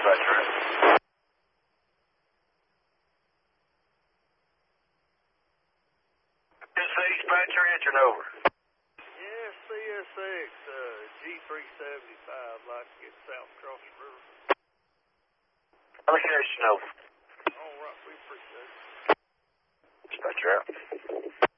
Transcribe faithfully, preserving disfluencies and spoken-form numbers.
Dispatcher. S A Dispatcher, answering over. Yeah, C S X, uh, G three seventy-five, like to get south across the river. Allocation over. All right, we appreciate it. Dispatcher out.